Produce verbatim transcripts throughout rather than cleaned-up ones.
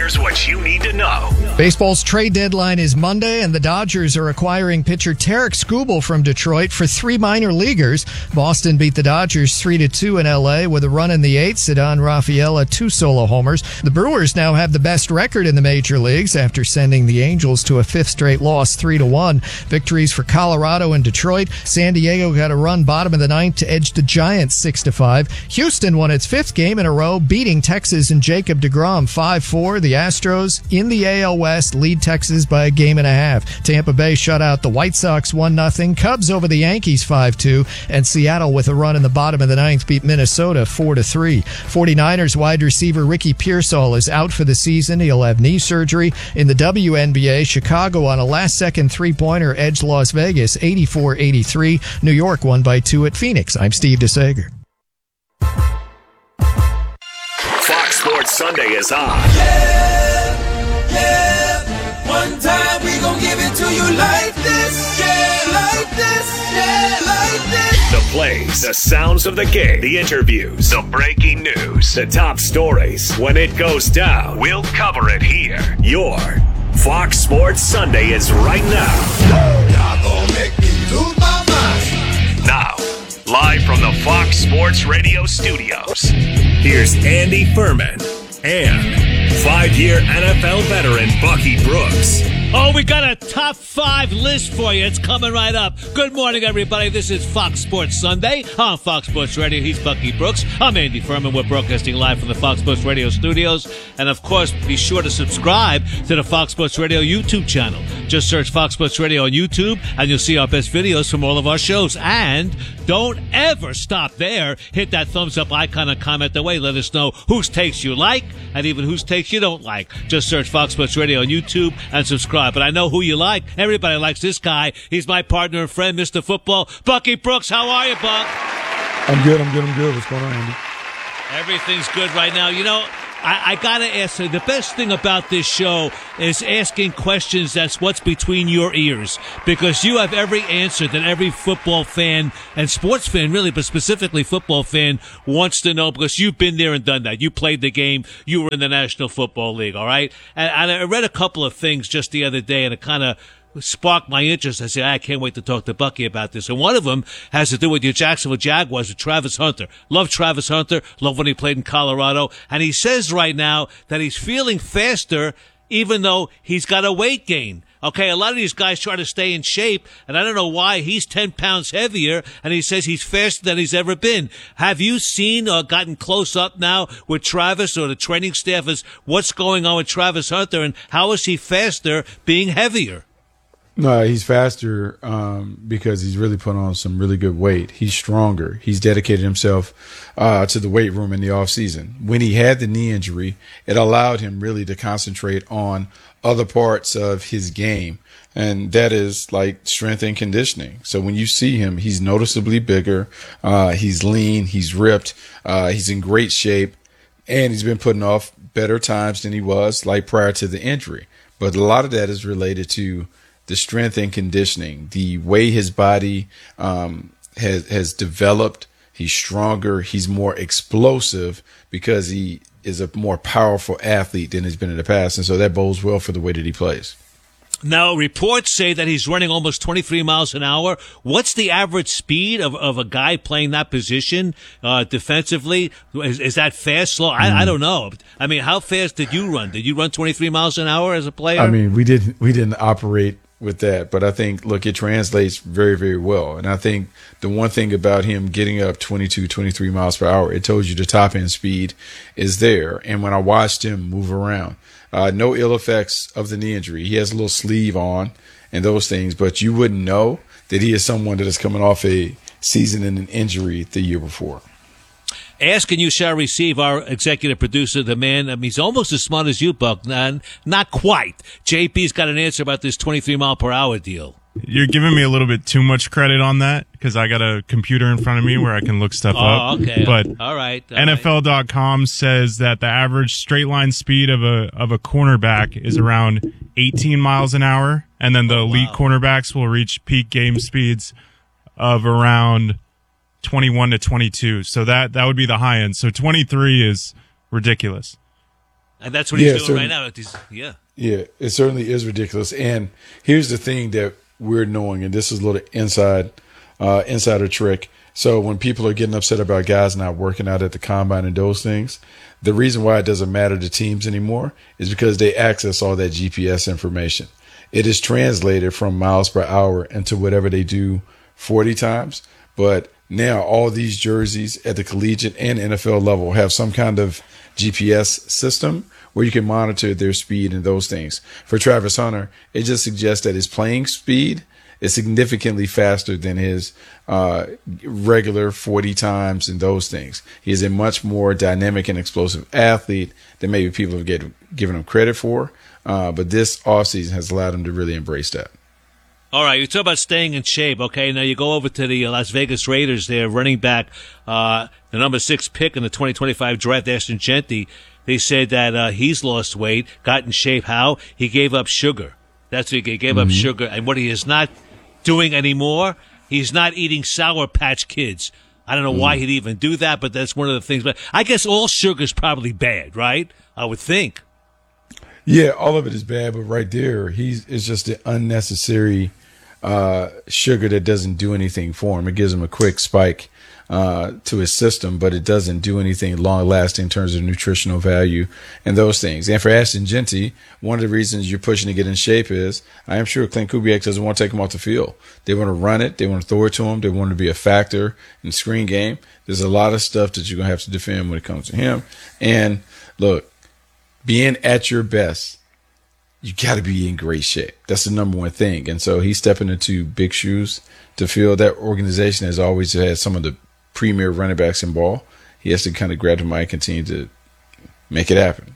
Here's what you need to know. Baseball's trade deadline is Monday, and the Dodgers are acquiring pitcher Tarek Skubal from Detroit for three minor leaguers. Boston beat the Dodgers three to two in L A with a run in the eighth. Ceddanne Rafaela, two solo homers. The Brewers now have the best record in the major leagues after sending the Angels to a fifth straight loss, three to one. Victories for Colorado and Detroit. San Diego got a run bottom of the ninth to edge the Giants six to five. Houston won its fifth game in a row, beating Texas and Jacob deGrom five four. The Astros in the A L West lead Texas by a game and a half. Tampa Bay shut out the White Sox one nothing. Cubs over the Yankees five two. And Seattle, with a run in the bottom of the ninth, beat Minnesota four to three. 49ers wide receiver Ricky Pearsall is out for the season. He'll have knee surgery. In the W N B A, Chicago on a last-second three-pointer edged Las Vegas eighty-four eighty-three. New York won by two at Phoenix. I'm Steve DeSager. Fox Sports Sunday is on. Yeah, yeah. One time we gon' give it to you like this. Yeah, like this. Yeah, like this. The plays, the sounds of the game, the interviews, the breaking news, the top stories. When it goes down, we'll cover it here. Your Fox Sports Sunday is right now. Y'all gon' make me lose my mind. Now, live from the Fox Sports Radio studios, here's Andy Furman and five-year N F L veteran Bucky Brooks. Oh, we got a top five list for you. It's coming right up. Good morning, everybody. This is Fox Sports Sunday on Fox Sports Radio. He's Bucky Brooks. I'm Andy Furman. We're broadcasting live from the Fox Sports Radio studios. And, of course, be sure to subscribe to the Fox Sports Radio YouTube channel. Just search Fox Sports Radio on YouTube, and you'll see our best videos from all of our shows. And don't ever stop there. Hit that thumbs-up icon and comment away. Let us know whose takes you like and even whose takes you don't like. Just search Fox Sports Radio on YouTube and subscribe. But I know who you like. Everybody likes this guy. He's my partner and friend, Mister Football, Bucky Brooks. How are you, Buck? I'm good. I'm good. I'm good. What's going on, Andy? Everything's good right now. You know, I, I got to ask you, the best thing about this show is asking questions that's what's between your ears, because you have every answer that every football fan and sports fan, really, but specifically football fan, wants to know, because you've been there and done that. You played the game. You were in the National Football League, all right? And, and I read a couple of things just the other day, and it kind of sparked my interest. I said, I can't wait to talk to Bucky about this. And one of them has to do with your Jacksonville Jaguars with Travis Hunter. Love Travis Hunter. Love when he played in Colorado. And he says right now that he's feeling faster even though he's got a weight gain. Okay, a lot of these guys try to stay in shape, and I don't know why. He's ten pounds heavier, and he says he's faster than he's ever been. Have you seen or gotten close up now with Travis or the training staff as what's going on with Travis Hunter, and how is he faster being heavier? No, he's faster um, because he's really put on some really good weight. He's stronger. He's dedicated himself uh, to the weight room in the off season. When he had the knee injury, it allowed him really to concentrate on other parts of his game, and that is like strength and conditioning. So when you see him, he's noticeably bigger. Uh, he's lean. He's ripped. Uh, he's in great shape, and he's been putting off better times than he was like prior to the injury. But a lot of that is related to the strength and conditioning, the way his body um, has has developed. He's stronger. He's more explosive because he is a more powerful athlete than he's been in the past. And so that bodes well for the way that he plays. Now, reports say that he's running almost twenty-three miles an hour. What's the average speed of, of a guy playing that position uh, defensively? Is, is that fast, slow? I, mm. I don't know. I mean, how fast did you run? Did you run twenty-three miles an hour as a player? I mean, we didn't we didn't operate with that, but I think, look, it translates very, very well. And I think the one thing about him getting up twenty-two, twenty-three miles per hour, it tells you the top end speed is there. And when I watched him move around, uh, no ill effects of the knee injury. He has a little sleeve on and those things, but you wouldn't know that he is someone that is coming off a season and an injury the year before. Ask and you shall receive. Our executive producer, the man, I mean, he's almost as smart as you, Buck. Not, not quite. J P's got an answer about this twenty-three mile per hour deal. You're giving me a little bit too much credit on that because I got a computer in front of me where I can look stuff oh, up. Okay. But all right. All N F L dot com right. says that the average straight line speed of a of a cornerback is around eighteen miles an hour, and then the oh, elite wow. cornerbacks will reach peak game speeds of around twenty-one to twenty-two. So that that would be the high end. So twenty-three is ridiculous. And that's what he's Yeah, doing so- right now. He's, yeah. Yeah, it certainly is ridiculous. And here's the thing that we're knowing, and this is a little inside uh, insider trick. So when people are getting upset about guys not working out at the combine and those things, the reason why it doesn't matter to teams anymore is because they access all that G P S information. It is translated from miles per hour into whatever they do forty times. But now all these jerseys at the collegiate and N F L level have some kind of G P S system where you can monitor their speed and those things. For Travis Hunter, it just suggests that his playing speed is significantly faster than his uh, regular forty times and those things. He is a much more dynamic and explosive athlete than maybe people have get, given him credit for. Uh, but this offseason has allowed him to really embrace that. All right, you talk about staying in shape. Okay, now you go over to the Las Vegas Raiders. They're running back, uh, the number six pick in the twenty twenty-five draft, Ashton Genty. They said that uh, he's lost weight, got in shape. How? He gave up sugar. That's what he gave mm-hmm. up sugar. And what he is not doing anymore, he's not eating Sour Patch Kids. I don't know mm-hmm. why he'd even do that, but that's one of the things. But I guess all sugar is probably bad, right? I would think. Yeah, all of it is bad, but right there, he's it's just an unnecessary uh, sugar that doesn't do anything for him. It gives him a quick spike uh, to his system, but it doesn't do anything long lasting in terms of nutritional value and those things. And for Ashton Genty, one of the reasons you're pushing to get in shape is I am sure Clint Kubiak doesn't want to take him off the field. They want to run it. They want to throw it to him. They want to be a factor in the screen game. There's a lot of stuff that you're going to have to defend when it comes to him. And look, being at your best, you got to be in great shape. That's the number one thing. And so he's stepping into big shoes to fill. That organization has always had some of the premier running backs in ball. He has to kind of grab the mic and continue to make it happen.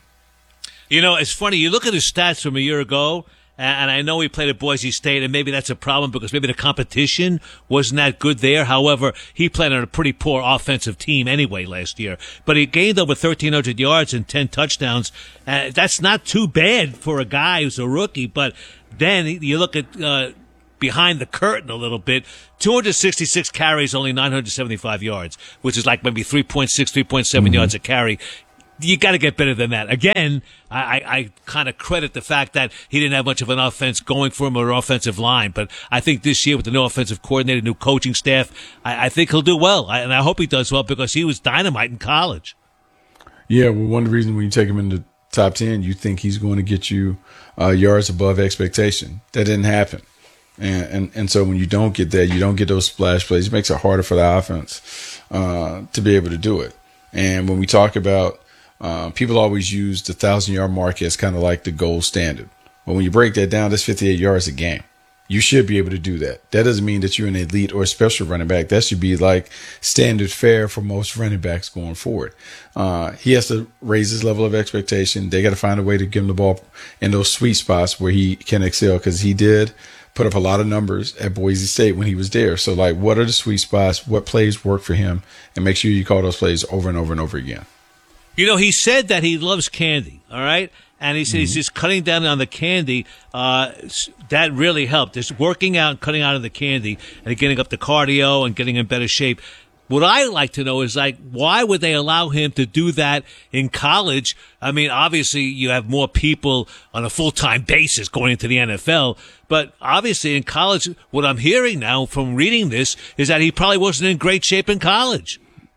You know, it's funny. You look at his stats from a year ago, and I know he played at Boise State, and maybe that's a problem because maybe the competition wasn't that good there. However, he played on a pretty poor offensive team anyway last year. But he gained over thirteen hundred yards and ten touchdowns. Uh, that's not too bad for a guy who's a rookie. But then you look at uh, behind the curtain a little bit, two hundred sixty-six carries, only nine hundred seventy-five yards, which is like maybe three point six, three point seven mm-hmm. yards a carry. You got to get better than that. Again, I, I, I kind of credit the fact that he didn't have much of an offense going for him or an offensive line. But I think this year with the new offensive coordinator, new coaching staff, I, I think he'll do well. I, and I hope he does well because he was dynamite in college. Yeah, well, one of the reasons when you take him in the top ten, you think he's going to get you uh, yards above expectation. That didn't happen. And, and and so when you don't get that, you don't get those splash plays, it makes it harder for the offense uh, to be able to do it. And when we talk about Uh, people always use the thousand-yard mark as kind of like the gold standard. But when you break that down, that's fifty-eight yards a game. You should be able to do that. That doesn't mean that you're an elite or special running back. That should be like standard fare for most running backs going forward. Uh, he has to raise his level of expectation. They got to find a way to give him the ball in those sweet spots where he can excel, because he did put up a lot of numbers at Boise State when he was there. So, like, what are the sweet spots? What plays work for him? And make sure you call those plays over and over and over again. You know, he said that he loves candy, all right? And he said mm-hmm. he's just cutting down on the candy. Uh, that really helped. Just working out and cutting out of the candy and getting up the cardio and getting in better shape. What I like to know is, like, why would they allow him to do that in college? I mean, obviously you have more people on a full-time basis going into the N F L, but obviously in college, what I'm hearing now from reading this is that he probably wasn't in great shape in college.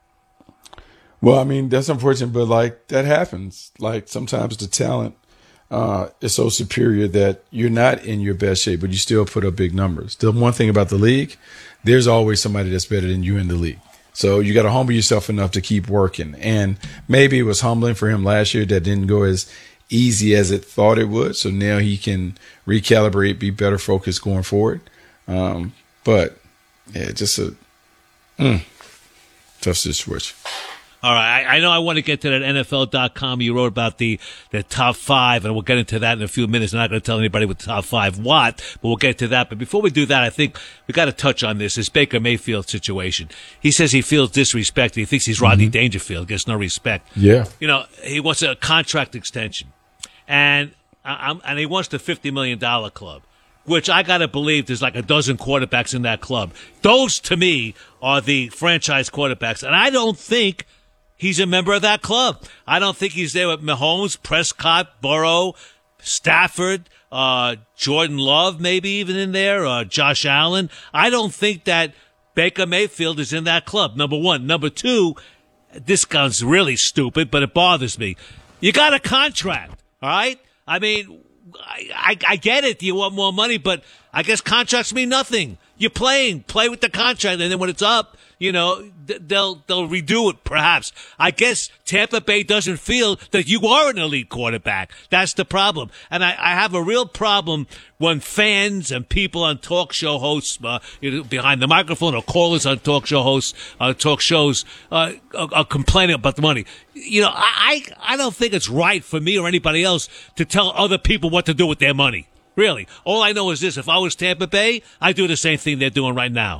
Well, I mean, that's unfortunate, but like that happens. Like sometimes the talent uh, is so superior that you're not in your best shape, but you still put up big numbers. The one thing about the league, there's always somebody that's better than you in the league. So you got to humble yourself enough to keep working. And maybe it was humbling for him last year that didn't go as easy as it thought it would. So now he can recalibrate, be better focused going forward. Um, but yeah, just a mm, tough situation. All right, I, I know I want to get to that N F L dot com. You wrote about the, the top five, and we'll get into that in a few minutes. I'm not going to tell anybody what the top five what, but we'll get to that. But before we do that, I think we got to touch on this, this Baker Mayfield situation. He says he feels disrespected. He thinks he's Rodney mm-hmm. Dangerfield, gets no respect. Yeah. You know, he wants a contract extension, and I'm, and he wants the fifty million dollars club, which I got to believe there's like a dozen quarterbacks in that club. Those, to me, are the franchise quarterbacks, and I don't think he's a member of that club. I don't think he's there with Mahomes, Prescott, Burrow, Stafford, uh, Jordan Love, maybe even in there, uh, Josh Allen. I don't think that Baker Mayfield is in that club, number one. Number two, this sounds really stupid, but it bothers me. You got a contract, all right? I mean, I, I, I get it. You want more money, but I guess contracts mean nothing. You're playing. Play with the contract, and then when it's up, you know, they'll they'll redo it, perhaps. I guess Tampa Bay doesn't feel that you are an elite quarterback. That's the problem. And I, I have a real problem when fans and people on talk show hosts, uh, you know, behind the microphone, or callers on talk show hosts, uh, talk shows, uh, are, are complaining about the money. You know, I, I don't think it's right for me or anybody else to tell other people what to do with their money. Really. All I know is this. If I was Tampa Bay, I'd do the same thing they're doing right now.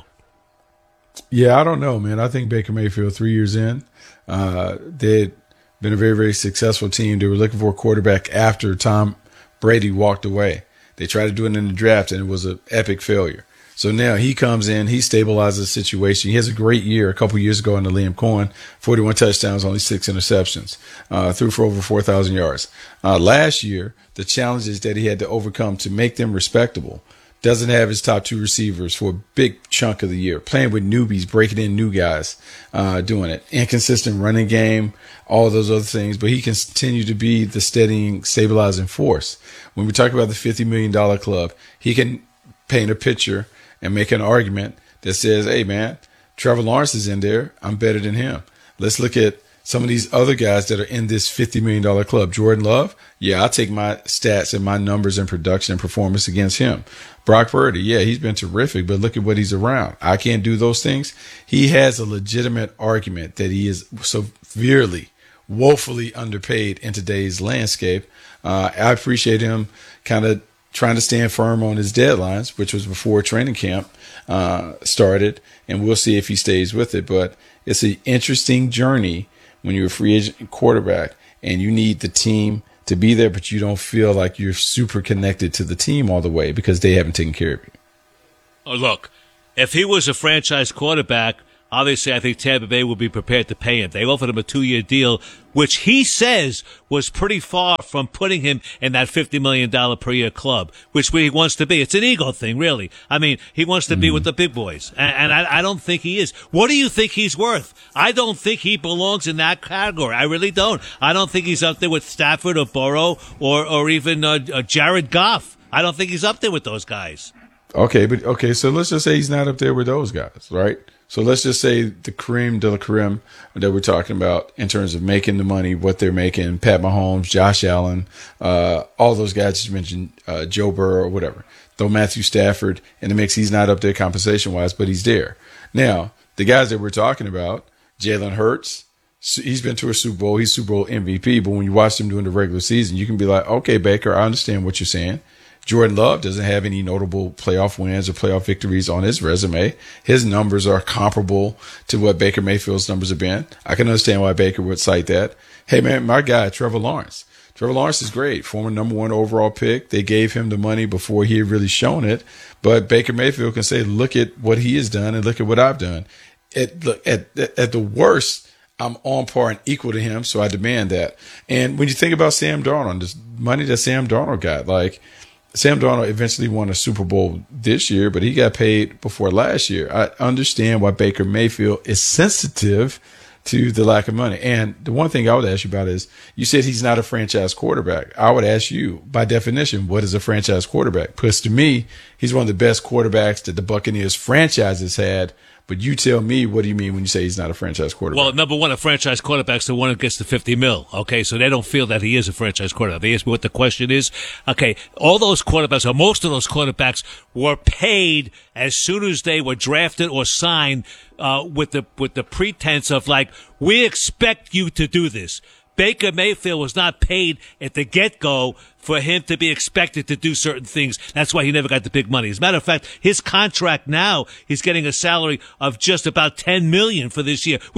Yeah, I don't know, man. I think Baker Mayfield, three years in, uh, they'd been a very, very successful team. They were looking for a quarterback after Tom Brady walked away. They tried to do it in the draft, and it was an epic failure. So now he comes in, he stabilizes the situation. He has a great year a couple years ago under Liam Cohen, forty-one touchdowns, only six interceptions, uh, threw for over four thousand yards. Uh, last year, the challenges that he had to overcome to make them respectable. Doesn't have his top two receivers for a big chunk of the year. Playing with newbies, breaking in new guys, uh, doing it. Inconsistent running game, all those other things. But he can continue to be the steadying, stabilizing force. When we talk about the fifty million dollars club, he can paint a picture and make an argument that says, hey, man, Trevor Lawrence is in there. I'm better than him. Let's look at some of these other guys that are in this fifty million dollars club. Jordan Love, yeah, I'll take my stats and my numbers and production and performance against him. Brock Purdy, yeah, he's been terrific, but look at what he's around. I can't do those things. He has a legitimate argument that he is severely, woefully underpaid in today's landscape. Uh, I appreciate him kind of trying to stand firm on his deadlines, which was before training camp uh, started, and we'll see if he stays with it. But it's an interesting journey when you're a free agent quarterback and you need the team to be there, but you don't feel like you're super connected to the team all the way because they haven't taken care of you. Oh, look, if he was a franchise quarterback, obviously I think Tampa Bay would be prepared to pay him. They offered him a two-year deal, which he says was pretty far from putting him in that fifty million dollars per year club, which he wants to be. It's an ego thing, really. I mean, he wants to mm. be with the big boys, and, and I, I don't think he is. What do you think he's worth? I don't think he belongs in that category. I really don't. I don't think he's up there with Stafford or Burrow or, or even uh, uh, Jared Goff. I don't think he's up there with those guys. Okay, but okay, so let's just say he's not up there with those guys, right? So let's just say the creme de la creme that we're talking about in terms of making the money, what they're making, Pat Mahomes, Josh Allen, uh, all those guys you mentioned, uh, Joe Burrow or whatever. Though Matthew Stafford in the mix, he's not up there compensation-wise, but he's there. Now, the guys that we're talking about, Jalen Hurts, he's been to a Super Bowl. He's Super Bowl M V P, but when you watch him during the regular season, you can be like, okay, Baker, I understand what you're saying. Jordan Love doesn't have any notable playoff wins or playoff victories on his resume. His numbers are comparable to what Baker Mayfield's numbers have been. I can understand why Baker would cite that. Hey, man, my guy, Trevor Lawrence. Trevor Lawrence is great. Former number one overall pick. They gave him the money before he had really shown it. But Baker Mayfield can say, look at what he has done and look at what I've done. At, look, at, at the worst, I'm on par and equal to him, so I demand that. And when you think about Sam Darnold, the money that Sam Darnold got, like, Sam Darnold eventually won a Super Bowl this year, but he got paid before last year. I understand why Baker Mayfield is sensitive to the lack of money. And the one thing I would ask you about is, you said he's not a franchise quarterback. I would ask you, by definition, what is a franchise quarterback? Because to me, he's one of the best quarterbacks that the Buccaneers franchise has had. But you tell me, what do you mean when you say he's not a franchise quarterback? Well, number one, a franchise quarterback's the one who gets the fifty mil. Okay, so they don't feel that he is a franchise quarterback. They ask me what the question is. Okay, all those quarterbacks, or most of those quarterbacks, were paid as soon as they were drafted or signed, uh, with the with the pretense of, like, we expect you to do this. Baker Mayfield was not paid at the get-go for him to be expected to do certain things. That's why he never got the big money. As a matter of fact, his contract now, he's getting a salary of just about ten million dollars for this year, which is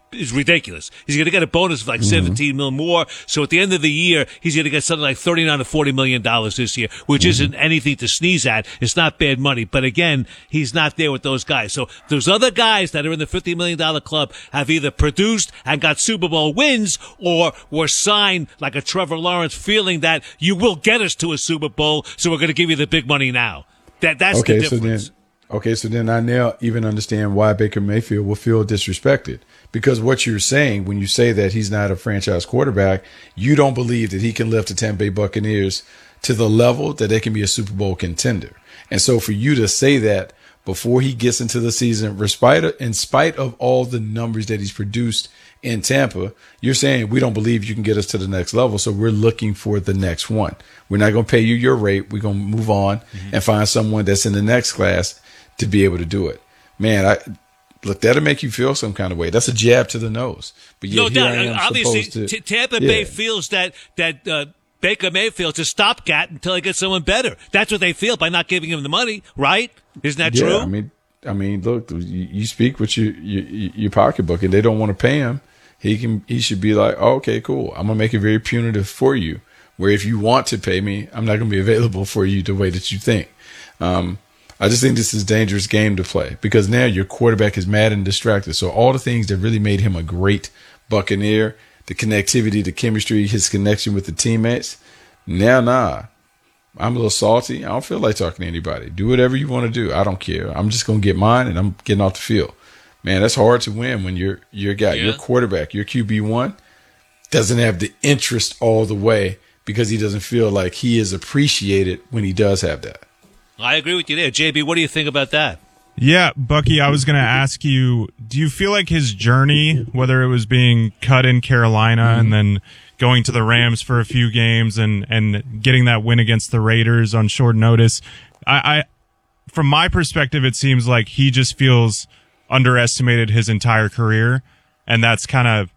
is ridiculous. He's going to get a bonus of like mm-hmm. seventeen mil more. So at the end of the year, he's going to get something like thirty-nine to forty million dollars this year, which mm-hmm. isn't anything to sneeze at. It's not bad money. But again, he's not there with those guys. So those other guys that are in the fifty million dollars club have either produced and got Super Bowl wins or were signed like a Trevor Lawrence, feeling that you will get us to a Super Bowl, so we're going to give you the big money now. That That's okay, the difference. So then- Okay, so then I now even understand why Baker Mayfield will feel disrespected. Because what you're saying when you say that he's not a franchise quarterback, you don't believe that he can lift the Tampa Bay Buccaneers to the level that they can be a Super Bowl contender. And so for you to say that before he gets into the season, in spite of, in spite of all the numbers that he's produced in Tampa, you're saying we don't believe you can get us to the next level, so we're looking for the next one. We're not going to pay you your rate. We're going to move on mm-hmm. and find someone that's in the next class to be able to do it. Man, I look, that'll make you feel some kind of way. That's a jab to the nose. But yet no here doubt. I am Obviously, supposed to, T- Tampa yeah. Bay feels that that uh, Baker Mayfield's a stopgap until he gets someone better. That's what they feel by not giving him the money, right? Isn't that yeah, true? I mean, I mean, look, you, you speak with your, your your pocketbook, and they don't want to pay him. He can. He should be like, oh, okay, cool. I'm gonna make it very punitive for you. Where if you want to pay me, I'm not gonna be available for you the way that you think. Um, I just think this is a dangerous game to play because now your quarterback is mad and distracted. So all the things that really made him a great Buccaneer, the connectivity, the chemistry, his connection with the teammates, now, nah, I'm a little salty. I don't feel like talking to anybody. Do whatever you want to do. I don't care. I'm just going to get mine and I'm getting off the field. Man, that's hard to win when you're, you're a guy, yeah. your quarterback, your Q B one doesn't have the interest all the way because he doesn't feel like he is appreciated when he does have that. I agree with you there. J B, what do you think about that? Yeah, Bucky, I was going to ask you, do you feel like his journey, whether it was being cut in Carolina mm-hmm. and then going to the Rams for a few games and, and getting that win against the Raiders on short notice, I, I from my perspective, it seems like he just feels underestimated his entire career, and that's kind of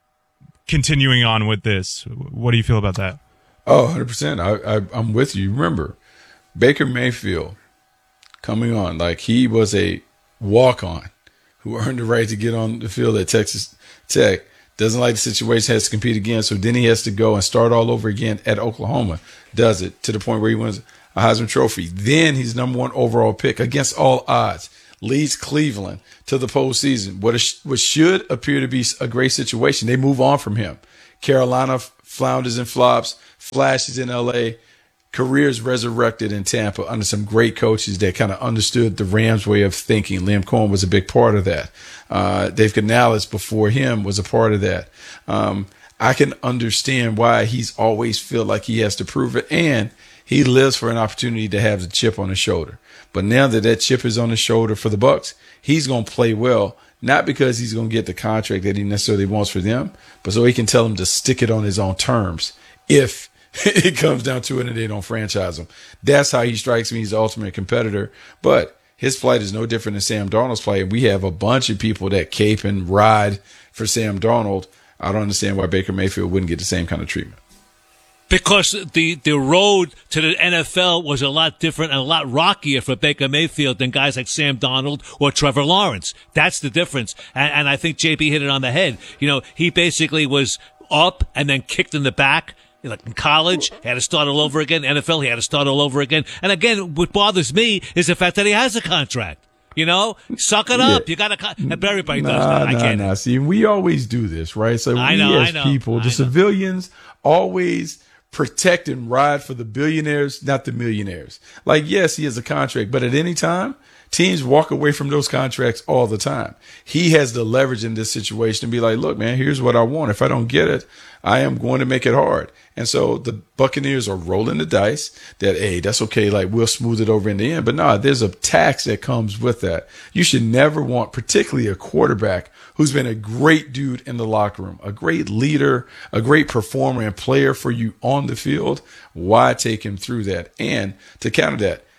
continuing on with this. What do you feel about that? Oh, one hundred percent. I, I, I'm with you. Remember, Baker Mayfield coming on, like he was a walk-on who earned the right to get on the field at Texas Tech, doesn't like the situation, has to compete again, so then he has to go and start all over again at Oklahoma, does it to the point where he wins a Heisman Trophy. Then he's number one overall pick against all odds, leads Cleveland to the postseason. What, a, what should appear to be a great situation, they move on from him. Carolina flounders and flops, flashes in L A, careers resurrected in Tampa under some great coaches that kind of understood the Rams' way of thinking. Liam Cohen was a big part of that. Uh, Dave Canales before him was a part of that. Um, I can understand why he's always feel like he has to prove it, and he lives for an opportunity to have the chip on his shoulder. But now that that chip is on his shoulder for the Bucs, he's going to play well, not because he's going to get the contract that he necessarily wants for them, but so he can tell them to stick it on his own terms if it comes down to it and they don't franchise him. That's how he strikes me. He's the ultimate competitor. But his flight is no different than Sam Darnold's flight. We have a bunch of people that cape and ride for Sam Darnold. I don't understand why Baker Mayfield wouldn't get the same kind of treatment. Because the, the road to the N F L was a lot different and a lot rockier for Baker Mayfield than guys like Sam Darnold or Trevor Lawrence. That's the difference. And, and I think J B hit it on the head. You know, he basically was up and then kicked in the back. Like in college, he had to start all over again. N F L, he had to start all over again. And again, what bothers me is the fact that he has a contract. You know, suck it up. Yeah. You got to, con- but everybody does nah, that. I nah, can't. Nah. See, we always do this, right? So I we know, as I know, people, the I know. civilians, always protect and ride for the billionaires, not the millionaires. Like, yes, he has a contract, but at any time, teams walk away from those contracts all the time. He has the leverage in this situation to be like, look, man, here's what I want. If I don't get it, I am going to make it hard. And so the Buccaneers are rolling the dice that, hey, that's okay. Like, we'll smooth it over in the end. But no, there's a tax that comes with that. You should never want, particularly a quarterback who's been a great dude in the locker room, a great leader, a great performer and player for you on the field. Why take him through that? And to counter that,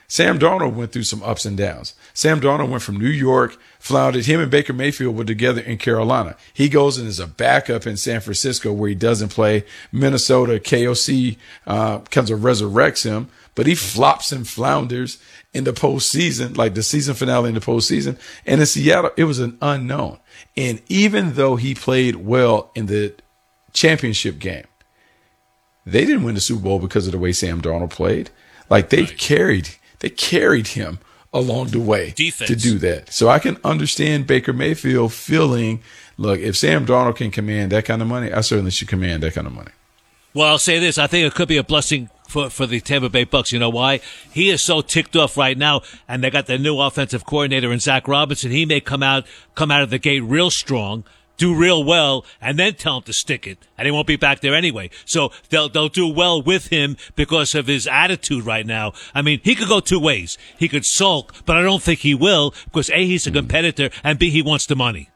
Sam Darnold went through some ups and downs. Sam Darnold went from New York, floundered. Him and Baker Mayfield were together in Carolina. He goes and is a backup in San Francisco where he doesn't play. Minnesota, K O C uh, comes and resurrects him, but he flops and flounders in the postseason, like the season finale in the postseason. And in Seattle, it was an unknown. And even though he played well in the championship game, they didn't win the Super Bowl because of the way Sam Darnold played. Like they right. carried, they carried him along the way Defense. to do that. So I can understand Baker Mayfield feeling, look, if Sam Darnold can command that kind of money, I certainly should command that kind of money. Well, I'll say this. I think it could be a blessing for, for the Tampa Bay Bucks. You know why? He is so ticked off right now, and they got the new offensive coordinator in Zach Robinson. He may come out come out of the gate real strong, do real well, and then tell him to stick it, and he won't be back there anyway. So they'll they'll do well with him because of his attitude right now. I mean, he could go two ways. He could sulk, but I don't think he will because A, he's a competitor, and B, he wants the money.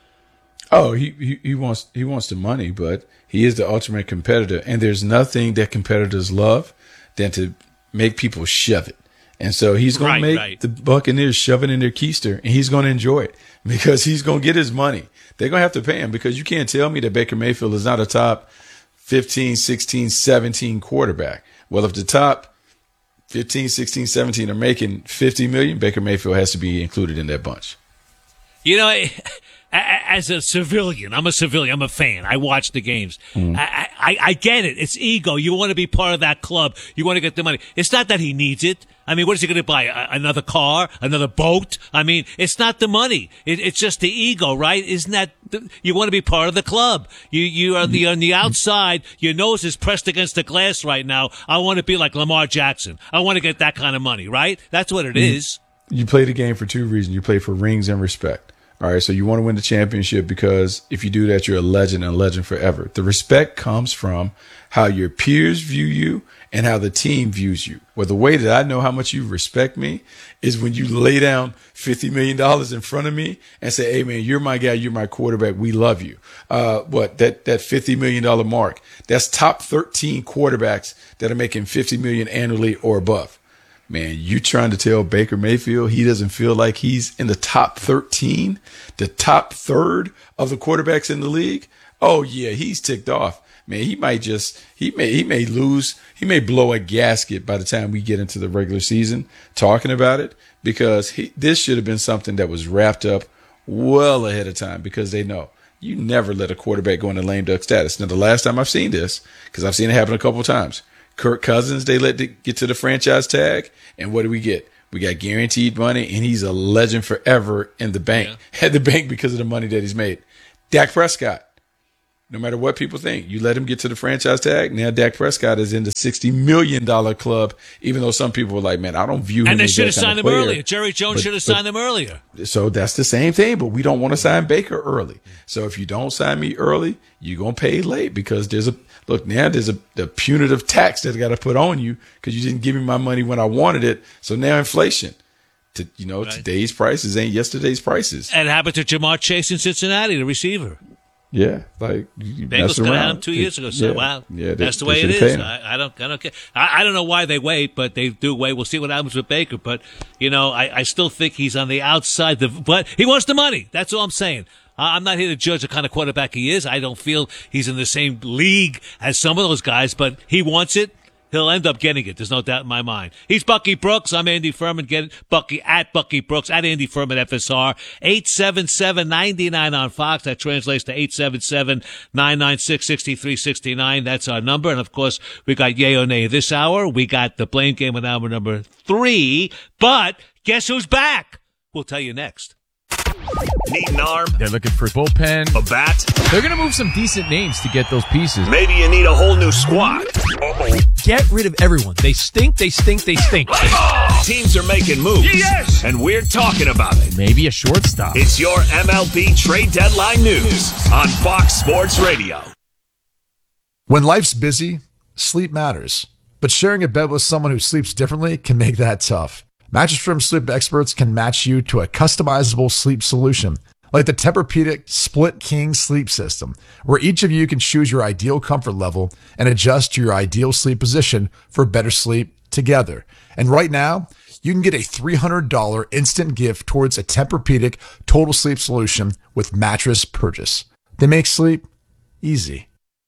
Oh, he, he he wants he wants the money, but he is the ultimate competitor, and there's nothing that competitors love than to make people shove it. And so he's going Right, to make right. the Buccaneers shove it in their keister, and he's going to enjoy it because he's going to get his money. They're going to have to pay him because you can't tell me that Baker Mayfield is not a top fifteen, sixteen, seventeen quarterback. Well, if the top fifteen, sixteen, seventeen are making fifty million, Baker Mayfield has to be included in that bunch. You know, as a civilian, I'm a civilian, I'm a fan. I watch the games. Mm. I, I, I get it. It's ego. You want to be part of that club. You want to get the money. It's not that he needs it. I mean, what is he going to buy? A, another car? Another boat? I mean, it's not the money. It, it's just the ego, right? Isn't that, the, you want to be part of the club. You, you are the, on the outside. Your nose is pressed against the glass right now. I want to be like Lamar Jackson. I want to get that kind of money, right? That's what it mm. is. You play the game for two reasons. You play for rings and respect. All right, so you want to win the championship because if you do that, you're a legend and a legend forever. The respect comes from how your peers view you and how the team views you. Well, the way that I know how much you respect me is when you lay down fifty million dollars in front of me and say, hey, man, you're my guy. You're my quarterback. We love you. Uh, what, that, that fifty million dollars mark, that's top thirteen quarterbacks that are making fifty million dollars annually or above. Man, you trying to tell Baker Mayfield he doesn't feel like he's in the top thirteen, the top third of the quarterbacks in the league? Oh yeah, he's ticked off. Man, he might just he may he may lose, he may blow a gasket by the time we get into the regular season talking about it because he, this should have been something that was wrapped up well ahead of time because they know you never let a quarterback go into lame duck status. Now, the last time I've seen this, because I've seen it happen a couple of times, Kirk Cousins, they let it get to the franchise tag, and what do we get? We got guaranteed money, and he's a legend forever in the bank, yeah. at the bank because of the money that he's made. Dak Prescott, no matter what people think, you let him get to the franchise tag. Now Dak Prescott is in the sixty million dollars club, even though some people were like, man, I don't view him and they as should that have kind signed of him player. earlier. Jerry Jones But- should have but- signed him earlier. So that's the same thing, but we don't want to sign Baker early. So if you don't sign me early, you're going to pay late because there's a, look, now there's a the punitive tax that I got to put on you because you didn't give me my money when I wanted it. So now inflation, to, you know, Right. today's prices ain't yesterday's prices. And it happened to Jamar Chase in Cincinnati, the receiver. Yeah, like you mess Bengals could have had around. him two years ago. So Yeah. wow, Yeah, they- that's the they way it should've is. paid him. I, I don't, I don't care. I, I don't know why they wait, but they do wait. We'll see what happens with Baker. But you know, I, I still think he's on the outside. The, but he wants the money. That's all I'm saying. I, I'm not here to judge the kind of quarterback he is. I don't feel he's in the same league as some of those guys, but he wants it. He'll end up getting it. There's no doubt in my mind. He's Bucky Brooks. I'm Andy Furman. Get it. Bucky at Bucky Brooks at Andy Furman F S R. eight seven seven, nine nine on Fox. That translates to eight seven seven, nine nine six, six three six nine. That's our number. And of course, we got Yay or Nay this hour. We got the Blame Game with hour number three. But guess who's back? We'll tell you next. Need an arm? They're looking for bullpen. A bat? They're going to move some decent names to get those pieces. Maybe you need a whole new squad. Uh-oh. Get rid of everyone. They stink, they stink, they stink. Teams are making moves. Yes! And we're talking about it. Maybe a shortstop. It's your M L B trade deadline news on Fox Sports Radio. When life's busy, sleep matters. But sharing a bed with someone who sleeps differently can make that tough. Mattress Firm sleep experts can match you to a customizable sleep solution, like the Tempur-Pedic Split King Sleep System, where each of you can choose your ideal comfort level and adjust to your ideal sleep position for better sleep together. And right now, you can get a three hundred dollars instant gift towards a Tempur-Pedic total sleep solution with mattress purchase. They make sleep easy.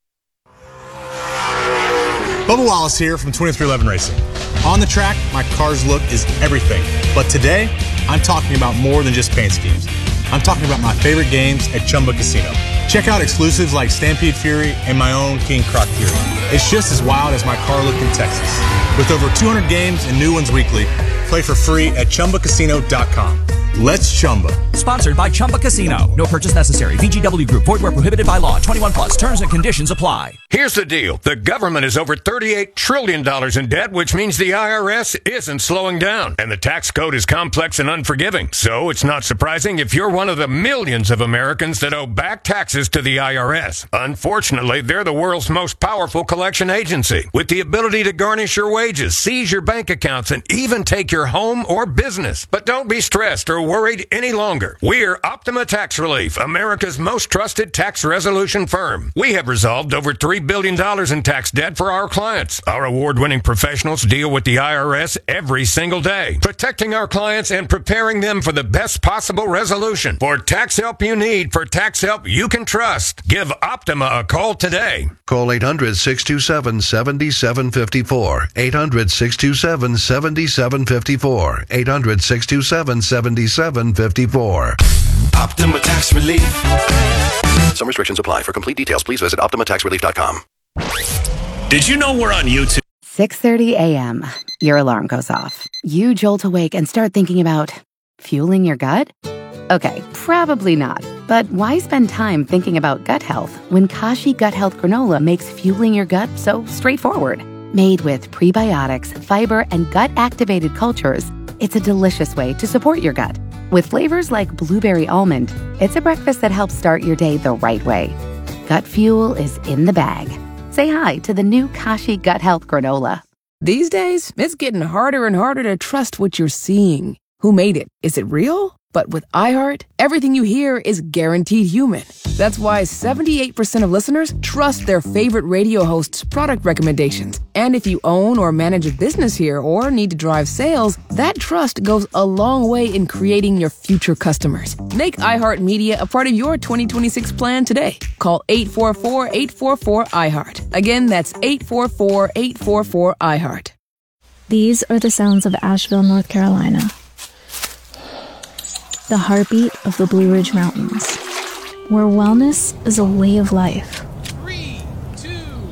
Bubba Wallace here from twenty-three eleven Racing. On the track, my car's look is everything. But today, I'm talking about more than just paint schemes. I'm talking about my favorite games at Chumba Casino. Check out exclusives like Stampede Fury and my own King Croc Fury. It's just as wild as my car look in Texas. With over two hundred games and new ones weekly, play for free at Chumba Casino dot com. Let's Chumba. Sponsored by Chumba Casino. No purchase necessary. V G W Group. Void where prohibited by law. twenty-one plus. Terms and conditions apply. Here's the deal. The government is over thirty-eight trillion dollars in debt, which means the I R S isn't slowing down. And the tax code is complex and unforgiving. So it's not surprising if you're one of the millions of Americans that owe back taxes to the I R S. Unfortunately, they're the world's most powerful collection agency, with the ability to garnish your wages, seize your bank accounts, and even take your home or business. But don't be stressed or worried any longer. We're Optima Tax Relief, America's most trusted tax resolution firm. We have resolved over three billion dollars in tax debt for our clients. Our award-winning professionals deal with the I R S every single day, protecting our clients and preparing them for the best possible resolution. For tax help you need, for tax help you can trust, give Optima a call today. Call eight hundred, six two seven, seven seven five four. eight hundred, six two seven, seven seven five four. eight hundred, six two seven, seven seven five four. Optima Tax Relief. Some restrictions apply. For complete details, please visit optima tax relief dot com. Did you know we're on YouTube? six thirty a.m. Your alarm goes off. You jolt awake and start thinking about fueling your gut? Okay, probably not. But why spend time thinking about gut health when Kashi Gut Health Granola makes fueling your gut so straightforward? Made with prebiotics, fiber, and gut-activated cultures, it's a delicious way to support your gut. With flavors like blueberry almond, it's a breakfast that helps start your day the right way. Gut fuel is in the bag. Say hi to the new Kashi Gut Health Granola. These days, it's getting harder and harder to trust what you're seeing. Who made it? Is it real? But with iHeart, everything you hear is guaranteed human. That's why seventy-eight percent of listeners trust their favorite radio host's product recommendations. And if you own or manage a business here or need to drive sales, that trust goes a long way in creating your future customers. Make iHeartMedia a part of your twenty twenty-six plan today. Call eight four four, eight four four, iHeart. Again, that's eight four four, eight four four, iHeart. These are the sounds of Asheville, North Carolina. The heartbeat of the Blue Ridge Mountains, where wellness is a way of life. Three, two,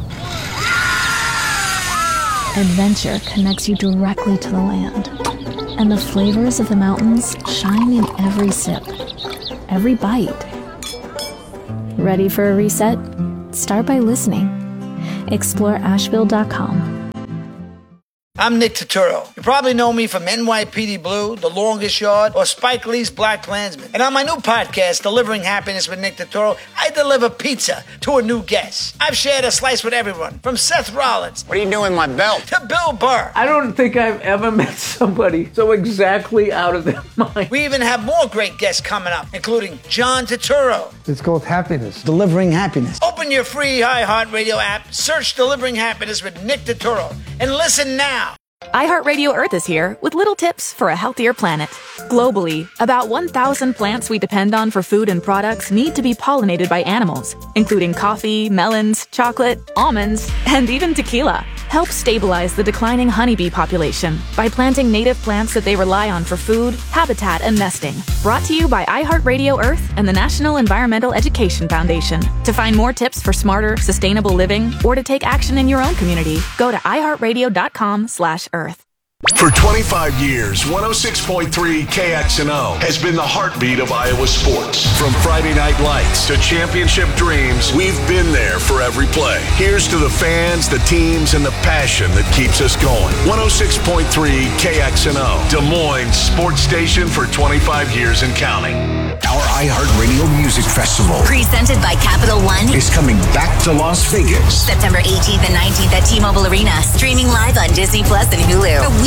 one. Adventure connects you directly to the land, and the flavors of the mountains shine in every sip, every bite. Ready for a reset? Start by listening. Explore Asheville dot com. I'm Nick Turturro. You probably know me from N Y P D Blue, The Longest Yard, or Spike Lee's Black Klansman. And on my new podcast, Delivering Happiness with Nick Turturro, I deliver pizza to a new guest. I've shared a slice with everyone, from Seth Rollins. What are you doing with my belt? To Bill Burr. I don't think I've ever met somebody so exactly out of their mind. We even have more great guests coming up, including John Turturro. It's called Happiness. Delivering Happiness. Open your free iHeartRadio app, search Delivering Happiness with Nick Turturro, and listen now. iHeartRadio Earth is here with little tips for a healthier planet. Globally, about one thousand plants we depend on for food and products need to be pollinated by animals, including coffee, melons, chocolate, almonds, and even tequila. Help stabilize the declining honeybee population by planting native plants that they rely on for food, habitat, and nesting. Brought to you by iHeartRadio Earth and the National Environmental Education Foundation. To find more tips for smarter, sustainable living, or to take action in your own community, go to iHeartRadio.com slash Earth. For twenty-five years, one oh six point three K X N O has been the heartbeat of Iowa sports. From Friday Night Lights to championship dreams, we've been there for every play. Here's to the fans, the teams, and the passion that keeps us going. one oh six point three K X N O, Des Moines sports station for twenty-five years and counting. Our iHeartRadio Music Festival, presented by Capital One, is coming back to Las Vegas. September eighteenth and nineteenth at T-Mobile Arena. Streaming live on Disney Plus and Hulu. A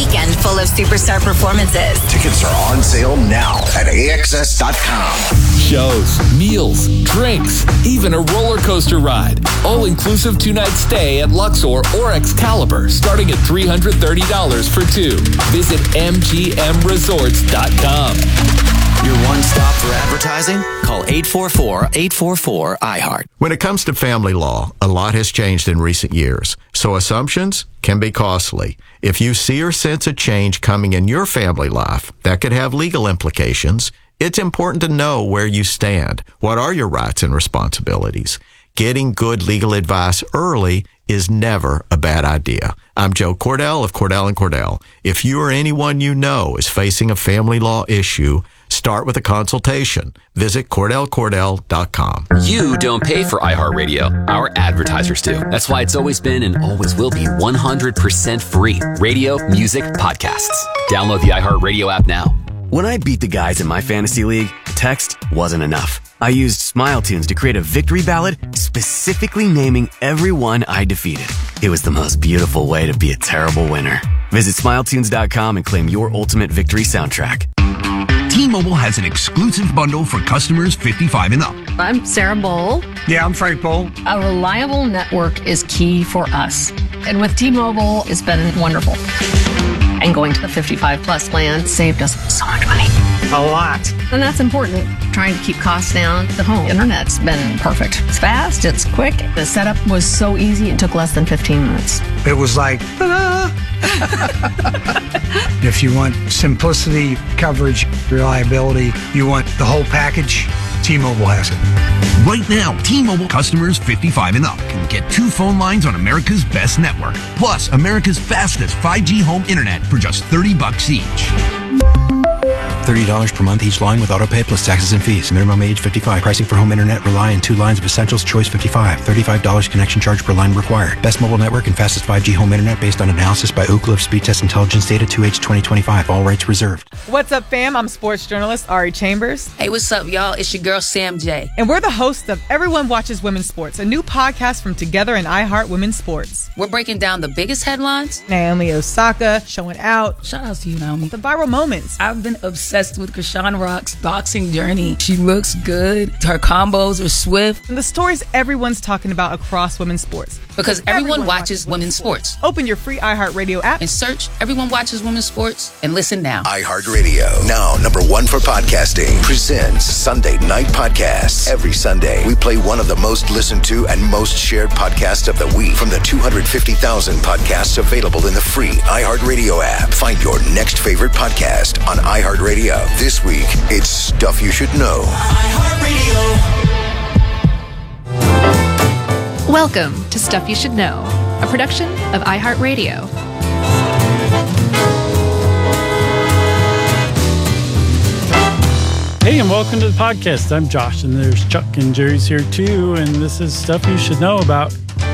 weekend full of superstar performances. Tickets are on sale now at A X S dot com. Shows, meals, drinks, even a roller coaster ride. All-inclusive two-night stay at Luxor or Excalibur, starting at three hundred thirty dollars for two. Visit M G M resorts dot com. Your one stop for advertising? Call eight four four, eight four four, I heart. When it comes to family law, a lot has changed in recent years, so assumptions can be costly. If you see or sense a change coming in your family life that could have legal implications, it's important to know where you stand. What are your rights and responsibilities? Getting good legal advice early is never a bad idea. I'm Joe Cordell of Cordell and Cordell. If you or anyone you know is facing a family law issue, start with a consultation. Visit Cordell Cordell dot com. You don't pay for iHeartRadio. Our advertisers do. That's why it's always been and always will be one hundred percent free. Radio, music, podcasts. Download the iHeartRadio app now. When I beat the guys in my fantasy league, text wasn't enough. I used SmileTunes to create a victory ballad specifically naming everyone I defeated. It was the most beautiful way to be a terrible winner. Visit Smile Tunes dot com and claim your ultimate victory soundtrack. T-Mobile has an exclusive bundle for customers fifty-five and up. I'm Sarah Bowl. Yeah, I'm Frank Bowl. A reliable network is key for us. And with T-Mobile, it's been wonderful. And going to the fifty-five plus plan saved us so much money. A lot. And that's important. Trying to keep costs down. The home internet's been perfect. It's fast, it's quick. The setup was so easy, it took less than fifteen minutes. It was like, ta-da! If you want simplicity, coverage, reliability, you want the whole package, T-Mobile has it. Right now, T-Mobile customers fifty-five and up can get two phone lines on America's best network, plus America's fastest five G home internet for just thirty bucks each. thirty dollars per month each line with autopay plus taxes and fees. Minimum age fifty-five. Pricing for home internet rely on two lines of Essentials Choice fifty-five. thirty-five dollars connection charge per line required. Best mobile network and fastest five G home internet based on analysis by Ookla of Speed Test Intelligence Data two H twenty twenty-five. All rights reserved. What's up, fam? I'm sports journalist Ari Chambers. Hey, what's up, y'all? It's your girl, Sam J. And we're the hosts of Everyone Watches Women's Sports, a new podcast from Together and iHeart Women's Sports. We're breaking down the biggest headlines. Naomi Osaka showing out. Shout out to you, Naomi. The viral moments. I've been obsessed with Krishan Rock's boxing journey. She looks good. Her combos are swift. And the stories everyone's talking about across women's sports. Because everyone, everyone watches, watches women's sports. sports. Open your free iHeartRadio app and search Everyone Watches Women's Sports and listen now. iHeartRadio, now number one for podcasting, presents Sunday Night Podcasts. Every Sunday, we play one of the most listened to and most shared podcasts of the week from the two hundred fifty thousand podcasts available in the free iHeartRadio app. Find your next favorite podcast on iHeartRadio. This week, it's Stuff You Should Know. iHeartRadio. Welcome to Stuff You Should Know, a production of iHeartRadio. Hey, and welcome to the podcast. I'm Josh, and there's Chuck and Jerry's here too, and this is Stuff You Should Know about